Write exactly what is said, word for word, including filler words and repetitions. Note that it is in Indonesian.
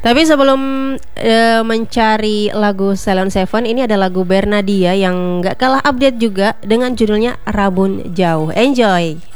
Tapi sebelum uh, mencari lagu Ceylon Seven, ini ada lagu Bernadia yang gak kalah update juga dengan judulnya Rabun Jauh. Enjoy.